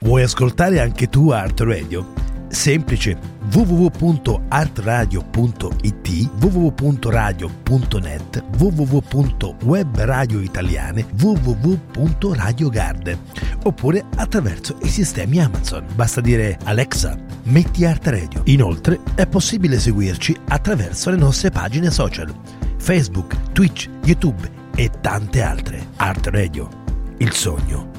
Vuoi ascoltare anche tu Art Radio? Semplice: www.artradio.it, www.radio.net, www.webradioitaliane, www.radiogarden, oppure attraverso i sistemi Amazon. Basta dire: Alexa, metti Art Radio. Inoltre è possibile seguirci attraverso le nostre pagine social: Facebook, Twitch, YouTube e tante altre. Art Radio, il sogno